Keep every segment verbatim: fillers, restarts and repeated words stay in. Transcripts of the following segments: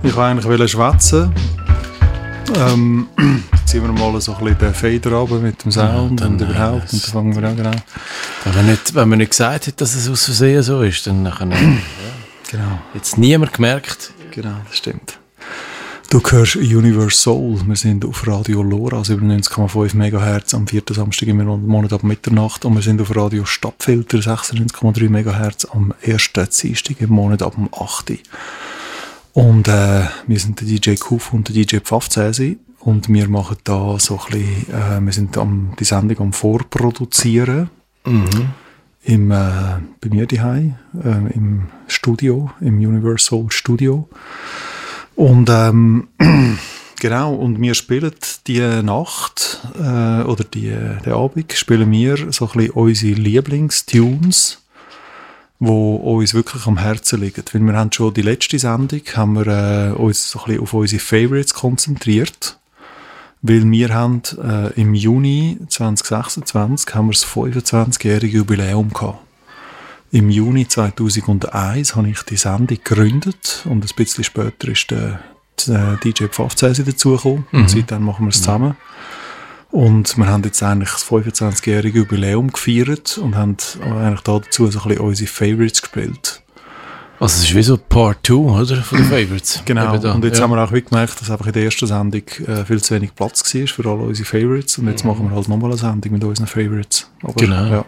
Ich wollte eigentlich schwätzen. Ähm, jetzt ziehen wir mal so ein bisschen den Fader runter mit dem Sound ja, und überhaupt. Und dann fangen wir an, genau. Wenn man nicht, wenn man nicht gesagt hat, dass es aus Versehen so ist, dann nachher ja. Genau. Jetzt niemand gemerkt. Genau, das stimmt. Du hörst Universe Soul. Wir sind auf Radio Lora, also über neunzig Komma fünf Megahertz am vierten Samstag im Monat ab Mitternacht. Und wir sind auf Radio Stadtfilter sechsundneunzig Komma drei Megahertz am ersten Dienstag im Monat ab dem achten Und äh, wir sind der D J Kuf und der D J Pfaffzäsi. Und wir machen da so ein bisschen, äh, wir sind am, die Sendung am Vorproduzieren. Mhm. Im, äh, bei mir daheim, äh, im Studio, im Universe Soul Studio. Und ähm, genau, und wir spielen die Nacht äh, oder die, den Abend spielen wir so ein bisschen unsere Lieblingstunes, die uns wirklich am Herzen liegen. Weil wir haben schon die letzte Sendung haben wir äh, uns so ein bisschen auf unsere Favorites konzentriert. Weil wir haben äh, im Juni zwanzig sechsundzwanzig haben wir das fünfundzwanzigjährige Jubiläum gehabt. Im Juni zweitausendeins habe ich die Sendung gegründet und ein bisschen später ist der, der D J Pfaffzäsi dazugekommen. Mhm. Und seitdem machen wir es zusammen. Und wir haben jetzt eigentlich das fünfundzwanzigjährige Jubiläum gefeiert und haben eigentlich dazu so ein bisschen unsere Favorites gespielt. Also es ist wie so Part zwei, oder? Von den Favorites. Genau, und jetzt ja. haben wir auch gemerkt, dass einfach in der ersten Sendung äh, viel zu wenig Platz war für alle unsere Favorites. Und jetzt mhm. machen wir halt nochmal eine Sendung mit unseren Favorites. Aber, genau. Ja.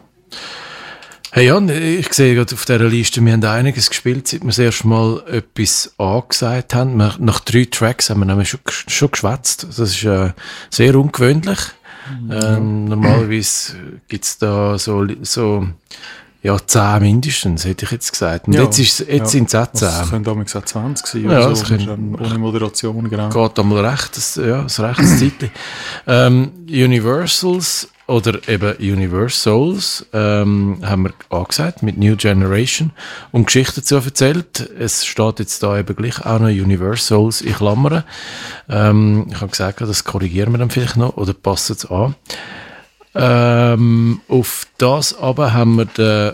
Hey Jan, ich sehe gerade auf dieser Liste, wir haben einiges gespielt, seit wir das erste Mal etwas angesagt haben. Wir, nach drei Tracks haben wir nämlich schon, schon geschwätzt. Das ist äh, sehr ungewöhnlich. Mhm. Ähm, normalerweise gibt es da so, so ja, zehn mindestens, hätte ich jetzt gesagt. Und ja, jetzt, ist, jetzt ja. sind es auch zehn. Das können damals auch zwanzig sein. Ja, oder das so. können, ohne Moderation, genau. Geht einmal recht, das, ja, das rechtes Zeitchen. ähm, Universals oder eben Universals ähm, haben wir angesagt mit New Generation und Geschichten dazu erzählt. Es steht jetzt da eben gleich auch noch Universals in Klammern. Ähm, ich habe gesagt, das korrigieren wir dann vielleicht noch oder passen es an. Ähm, auf das aber haben wir den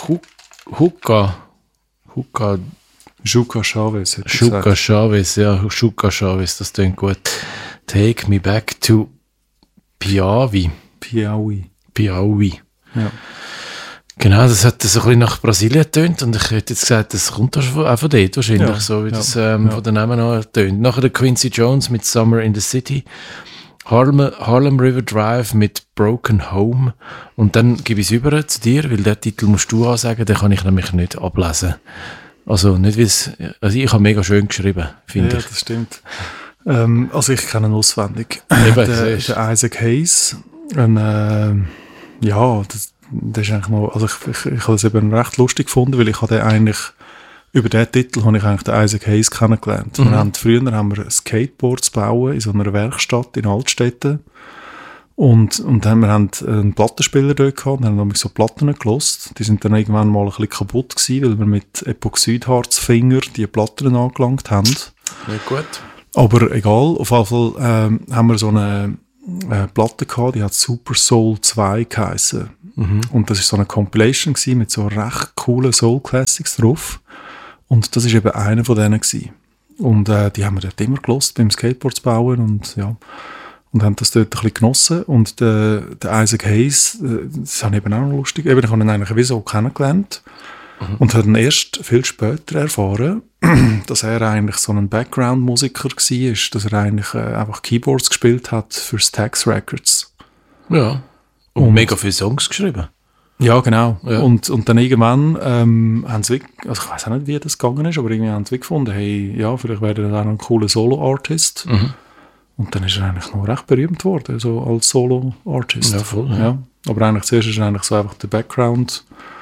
Huka Huka Juca Chavez. Juca Chavez, ja, Juca Chavez, das klingt gut. Take me back to Piauí. Piauí. Piauí. Ja. Genau, das hat so ein bisschen nach Brasilien getönt und ich hätte jetzt gesagt, das kommt auch von dort wahrscheinlich, ja, so wie ja, das ähm, ja. von den Namen an tönt. Nachher der Quincy Jones mit Summer in the City, Harlem, Harlem River Drive mit Broken Home und dann gebe ich es über zu dir, weil den Titel musst du ansagen, den kann ich nämlich nicht ablesen. Also nicht wie es, also ich habe mega schön geschrieben, finde ja, ich. Ja, das stimmt. Ähm, also ich kenne ihn auswendig. Eben, der, der Isaac Hayes, ein, äh, ja, das, das ist eigentlich noch, also ich, ich, ich habe es eben recht lustig gefunden, weil ich habe den eigentlich, über diesen Titel habe ich eigentlich den Isaac Hayes kennengelernt. Mhm. Wir haben, früher haben wir Skateboards bauen in so einer Werkstatt in Altstädten und, und dann, wir haben einen Plattenspieler dort gehabt und haben nämlich so Platten gelost. Die sind dann irgendwann mal ein bisschen kaputt gewesen, weil wir mit Epoxidharzfinger die Platten angelangt haben. Ja, gut. Aber egal, auf jeden Fall ähm, haben wir so eine äh, Platte gehabt, die hat Super Soul zwei geheissen. Mhm. Und das war so eine Compilation gewesen, mit so recht coolen Soul Classics drauf. Und das war eben einer von denen gewesen. Und äh, die haben wir dort immer gelost beim Skateboards bauen und ja, und haben das dort ein bisschen genossen. Und der, der Isaac Hayes, äh, das habe ich eben auch noch lustig, eben, ich habe ihn eigentlich wie so kennengelernt. Mhm. Und habe dann erst viel später erfahren, dass er eigentlich so ein Background-Musiker war, dass er eigentlich äh, einfach Keyboards gespielt hat für Stax Records. Ja, und, und mega viele Songs geschrieben. Ja, genau. Ja. Und, und dann irgendwann ähm, haben sie, also ich weiß auch nicht, wie das gegangen ist, aber irgendwie haben sie gefunden, hey, ja, vielleicht wäre er dann ein cooler Solo-Artist. Mhm. Und dann ist er eigentlich noch recht berühmt worden, so als Solo-Artist. Ja, voll. Ja. Ja. Aber eigentlich zuerst ist er eigentlich so einfach der Background-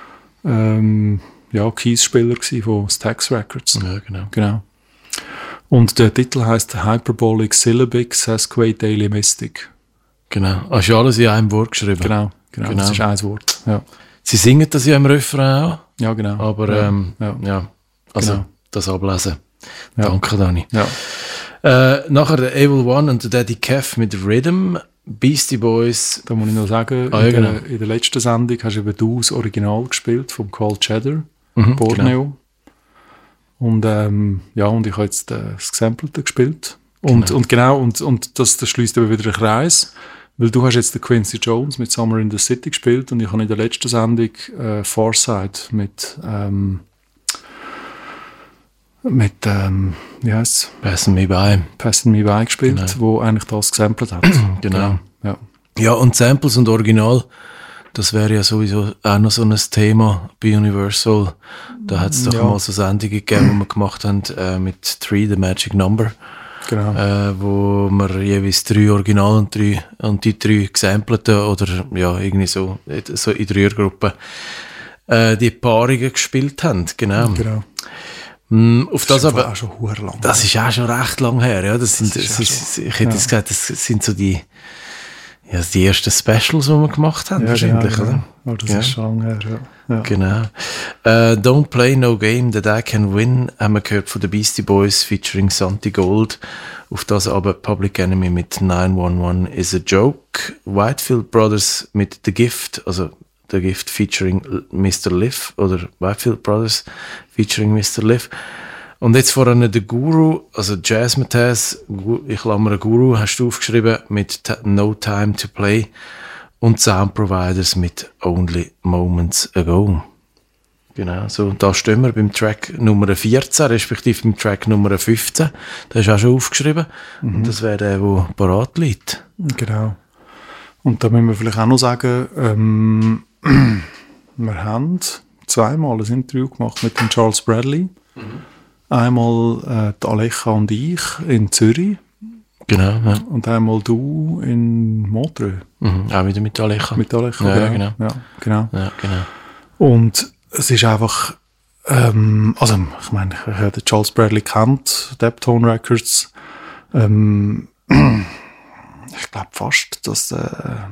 Ähm, ja, Keys-Spieler von Stax Records. Ja, genau. genau. Und der Titel heisst Hyperbolic Syllabic Sesquate Daily Mystic. Genau. Hast du alles in einem Wort geschrieben? Genau, genau. genau. Das ist ein Wort. Ja. Sie singen das ja im Refrain auch. Ja, genau. Aber ja, ähm, ja. ja. Also genau. das ablesen. Ja. Danke, Dani. Ja. Äh, nachher der Evil One und der Daddy Kev mit Rhythm. Beastie Boys. Da muss ich noch sagen, ah, ja, in, genau. der, in der letzten Sendung hast du eben du das Original gespielt vom Carl Cheddar, mhm, Borneo. Genau. Und, ähm, ja, und ich habe jetzt äh, das Gesampelte gespielt. Und genau, und, genau, und, und das, das schließt aber wieder einen Kreis, weil du hast jetzt den Quincy Jones mit Summer in the City gespielt und ich habe in der letzten Sendung äh, Farsight mit ähm, mit, ähm, wie heisst's? Passing Me By. Passing Me By gespielt, genau. Wo eigentlich das gesampelt hat. Genau. genau. Ja. Ja, und Samples und Original, das wäre ja sowieso auch noch so ein Thema bei Universal. Da hat es doch ja. mal so Sendungen gegeben, die wir gemacht haben äh, mit Three, The Magic Number. Genau. Äh, wo wir jeweils drei Original und, drei, und die drei gesampleten oder ja, irgendwie so, so in Dreiergruppen äh, die Paarungen gespielt haben. Genau. genau. Mm, auf das, das aber, auch schon lang das ist auch schon recht lang her. Ja. Das sind, das ist, ich hätte ja. gesagt, das sind so die Ja, die ersten Specials, die wir gemacht haben, ja, wahrscheinlich, genau, oder? Oh, das ja. ist schon lange her, ja. ja. Genau. Uh, Don't Play No Game That I Can Win haben wir gehört von den Beastie Boys featuring Santi Gold. Auf das aber Public Enemy mit nine one one Is a Joke. Whitefield Brothers mit The Gift, also The Gift featuring Mister Liv oder Whitefield Brothers featuring Mister Liv. Und jetzt vorhin der Guru, also Jazzmatazz, ich klammere Guru, hast du aufgeschrieben mit No Time to Play und Sound Providers mit Only Moments Ago. Genau, so, da stehen wir beim Track Nummer vierzehn, respektive beim Track Nummer fünfzehn. Da hast du auch schon aufgeschrieben. Mhm. Und das wäre der, der parat liegt. Genau. Und da müssen wir vielleicht auch noch sagen, ähm, wir haben zweimal ein Interview gemacht mit dem Charles Bradley. Mhm. Einmal äh, die Alecha und ich in Zürich. Genau, ja. Und einmal du in Montreux. Mhm, auch wieder mit Alecha. Mit Alecha, ja, genau. genau. Ja, genau. Ja, genau. Und es ist einfach, ähm, also ich meine, ich habe den Charles Bradley kennt, Deptone Records. Ähm, ich glaube fast, dass äh,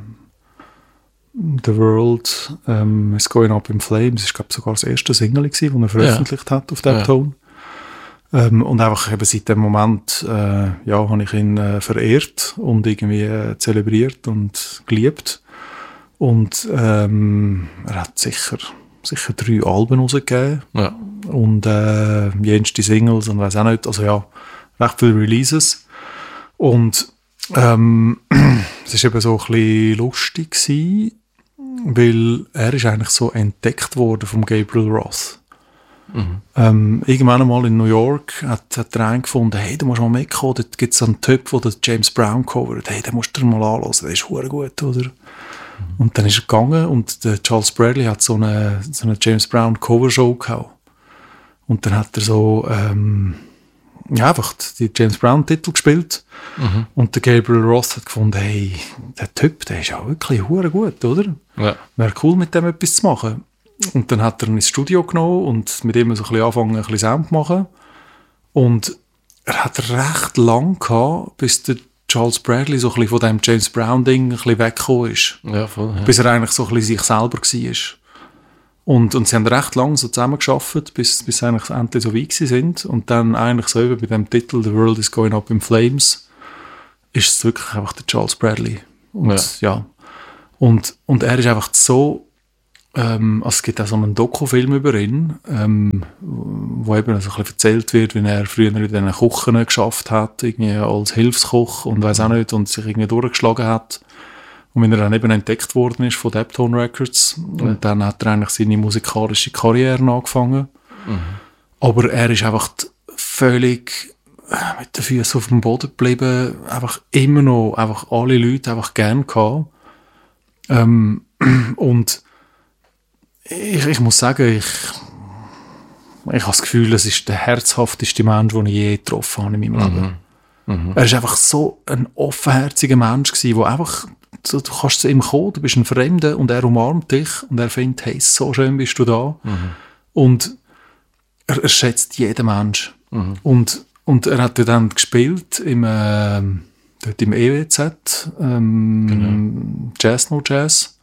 The World ähm, is Going Up in Flames ist, glaube ich, sogar das erste Single gewesen, das er veröffentlicht ja. hat auf Deptone. Ja. Ähm, und einfach eben seit dem Moment äh, ja, habe ich ihn äh, verehrt und irgendwie äh, zelebriert und geliebt. Und ähm, er hat sicher, sicher drei Alben rausgegeben. Ja. Und äh, jenste Singles und weiss auch nicht, also ja, recht viele Releases. Und ähm, es war eben so ein bisschen lustig gewesen, weil er ist eigentlich so entdeckt worden vom Gabriel Roth. Mhm. Ähm, irgendwann einmal in New York hat, hat er einen gefunden, hey, du musst mal mitkommen, dort gibt es so einen Typ, der James Brown covert, hey, den musst du dir mal anhören, der ist verdammt gut, oder? Mhm. Und dann ist er gegangen und der Charles Bradley hat so eine, so eine James Brown Cover-Show gehabt. Und dann hat er so ähm, ja, einfach die James Brown Titel gespielt. Mhm. Und der Gabriel Roth hat gefunden, hey, der Typ, der ist ja wirklich verdammt gut, oder? Ja. Wäre cool, mit dem etwas zu machen. Und dann hat er ihn ins Studio genommen und mit ihm so ein bisschen angefangen, ein bisschen Sound zu machen. Und er hat recht lang gehabt, bis der Charles Bradley so ein bisschen von dem James Brown-Ding ein bisschen weggekommen ist. Ja, voll, ja. Bis er eigentlich so ein bisschen sich selber war. Und, und sie haben recht lange so zusammengearbeitet, bis, bis sie eigentlich endlich so weit sind. Und dann eigentlich so eben bei dem Titel «The World is Going Up in Flames» ist es wirklich einfach der Charles Bradley. Und, ja. Ja. Und, und er ist einfach so... Ähm, also es gibt auch so einen Dokufilm über ihn, ähm, wo eben so ein bisschen erzählt wird, wie er früher in diesen Küchen geschafft hat, irgendwie als Hilfskoch und weiss auch nicht, und sich irgendwie durchgeschlagen hat. Und wenn er dann eben entdeckt worden ist von Deptone Records, mhm. und dann hat er eigentlich seine musikalische Karriere angefangen. Mhm. Aber er ist einfach völlig mit den Füßen auf dem Boden geblieben, einfach immer noch, einfach alle Leute einfach gern gehabt. Ähm, und Ich, ich muss sagen, ich, ich habe das Gefühl, es ist der herzhafteste Mensch, den ich je getroffen habe in meinem Leben. Mhm. Mhm. Er war einfach so ein offenherziger Mensch gewesen, wo einfach, so, du kannst zu ihm kommen, du bist ein Fremder und er umarmt dich und er findet, hey, so schön bist du da. Mhm. Und er, er schätzt jeden Mensch. Mhm. Und, und er hat dann gespielt im, äh, dort im E W Z, ähm, genau. Jazz No Jazz.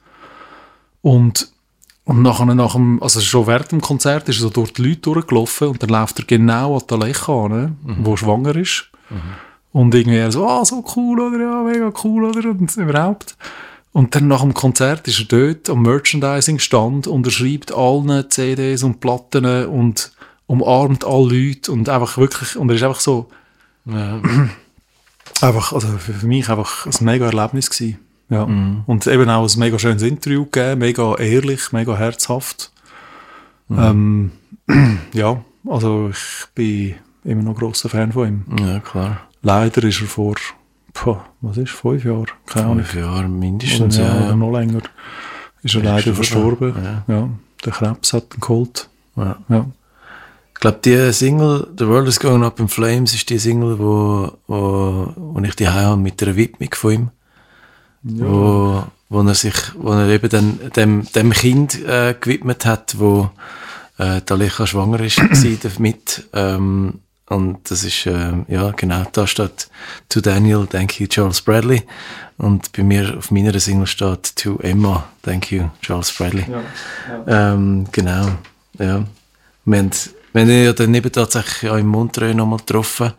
Und Und nachher, nach dem, also schon während dem Konzert ist er so durch die Leute durchgelaufen und dann läuft er genau an die Alecha an, mhm. wo schwanger ist. Mhm. Und irgendwie er so, ah, so cool, oder? Ja, mega cool, oder? Und überhaupt. Und dann nach dem Konzert ist er dort am Merchandising-Stand und er schreibt allen C Ds und Platten und, umarmt alle Leute und einfach wirklich, und er ist einfach so, Ja. einfach, also für, für mich einfach ein mega Erlebnis gewesen. Ja. Mhm. Und eben auch ein mega schönes Interview gegeben, mega ehrlich, mega herzhaft. Mhm. Ähm, ja, also ich bin immer noch grosser Fan von ihm. Ja, klar. Leider ist er vor, boah, was ist, fünf Jahren? Keine Ahnung. Fünf Jahre mindestens, Oder, ja. ja, ja. oder noch länger. Ist er Ja, leider gestorben. verstorben. Ja. Ja. Der Krebs hat ihn geholt. Ja. Ja. Ich glaube, die Single, The World is Going Up in Flames, ist die Single, wo, wo, wo ich die habe mit einer Widmung von ihm. Ja. Wo, wo er sich, wo er eben dann dem, dem Kind äh, gewidmet hat, wo äh, Talicha schwanger ist gewesen damit. Ähm, und das ist, äh, ja, genau, da steht To Daniel, thank you, Charles Bradley. Und bei mir, auf meiner Single steht To Emma, thank you, Charles Bradley. Ja. Ja. Ähm, genau, ja. Wir haben, wir haben ja dann eben tatsächlich auch in Montreux nochmal getroffen.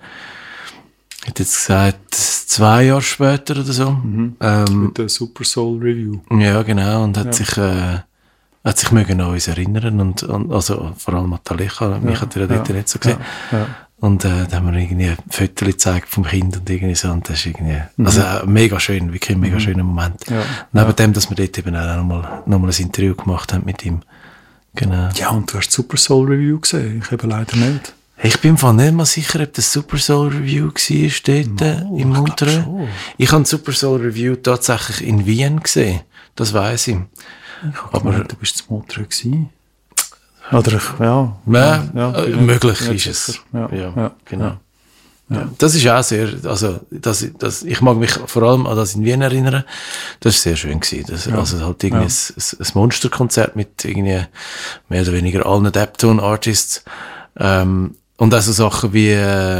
Ich hätte jetzt gesagt, zwei Jahre später oder so. Mhm. Ähm, Mit der Super Soul Review. ja, genau, und hat Ja. sich, äh, hat sich mögen an uns erinnern und, und also vor allem an Talicha, mich Ja, hat er ja dort ja, nicht so gesehen. Ja. Ja. Und äh, da haben wir irgendwie Fotos gezeigt vom Kind und irgendwie so, und das ist irgendwie, Mhm. also äh, mega schön, wirklich ein mega schöner Moment. Ja. Neben Ja. dem, dass wir dort eben auch nochmal noch mal ein Interview gemacht haben mit ihm. Genau. Ja, und du hast die Super Soul Review gesehen? Ich eben leider nicht. Ich bin mir nicht mal sicher, ob das Super Soul Review war dort äh, Oh, im ich glaub Montreux. schon. Ich habe das Super Soul Review tatsächlich in Wien gesehen. Das weiss ich. Aber Aber du bist zu Montreux gewesen. Oder ich, ja. ja, ja, äh, bin möglich nicht ist es. sicher. Ja, Ja, ja, genau. ja. Ja. Das ist auch sehr, also das, das, ich mag mich vor allem an das in Wien erinnern. Das ist sehr schön gewesen. Das, Ja. Also halt irgendwie Ja. ein, ein Monsterkonzert mit irgendwie mehr oder weniger allen Deptone-Artists. Ähm, und auch so Sachen wie,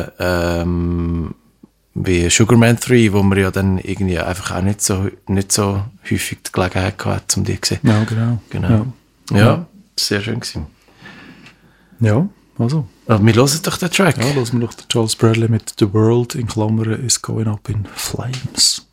ähm, wie Sugarman drei, wo man ja dann irgendwie einfach auch nicht so, nicht so häufig die Gelegenheit gehabt, um die zu sehen. Ja, genau. Genau. Ja, Ja. sehr schön gewesen. Ja, also. Aber wir hören doch den Track. Ja, lassen wir doch den Charles Bradley mit The World in Klammern is going up in flames.